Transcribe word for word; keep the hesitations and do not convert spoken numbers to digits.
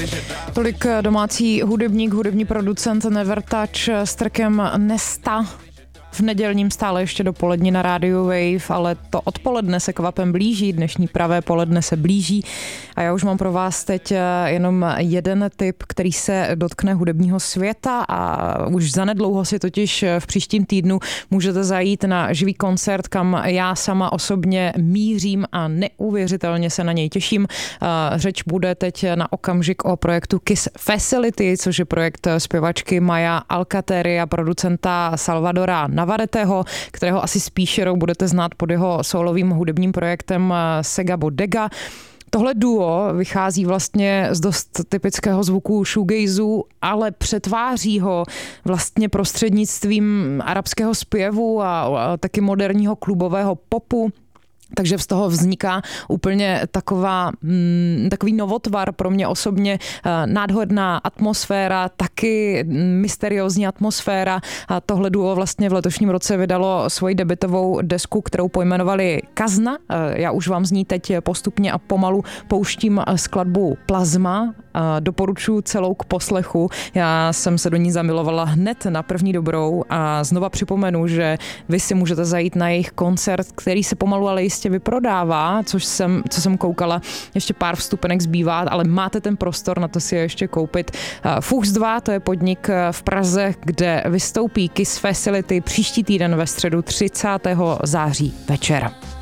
Tolik domácí hudebník, hudební producent Nevertouch s trackem Nesta v nedělním stále ještě dopolední na rádiu Wave, ale to odpoledne se kvapem blíží, dnešní pravé poledne se blíží a já už mám pro vás teď jenom jeden tip, který se dotkne hudebního světa a už zanedlouho si totiž v příštím týdnu můžete zajít na živý koncert, kam já sama osobně mířím a neuvěřitelně se na něj těším. Řeč bude teď na okamžik o projektu Kiss Facility, což je projekt zpěvačky Maya Alcateri a producenta Salvadora Navareteho, kterého asi spíše budete znát pod jeho solovým hudebním projektem Sega Bodega. Tohle duo vychází vlastně z dost typického zvuku shoegazu, ale přetváří ho vlastně prostřednictvím arabského zpěvu a, a taky moderního klubového popu. Takže z toho vzniká úplně taková, mm, takový novotvar pro mě osobně, nádherná atmosféra, taky mysteriózní atmosféra. A tohle duo vlastně v letošním roce vydalo svoji debutovou desku, kterou pojmenovali Kazna. Já už vám z ní teď postupně a pomalu pouštím skladbu Plazma. Doporučuji celou k poslechu. Já jsem se do ní zamilovala hned na první dobrou a znova připomenu, že vy si můžete zajít na jejich koncert, který se pomalu ale jistě vyprodává, což jsem, co jsem koukala, ještě pár vstupenek zbývá, ale máte ten prostor na to si je ještě koupit. Fuchs dva, to je podnik v Praze, kde vystoupí Kiss Facility příští týden ve středu třicátého září večer.